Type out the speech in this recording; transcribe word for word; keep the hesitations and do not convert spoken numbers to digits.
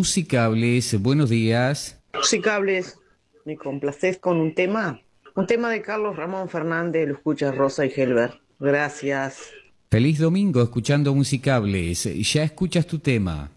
Musicables. Buenos días. Musicables, me complacés con un tema, un tema de Carlos Ramón Fernández, lo escucha Rosa y Helber. Gracias. Feliz domingo escuchando Musicables. Ya escuchas tu tema.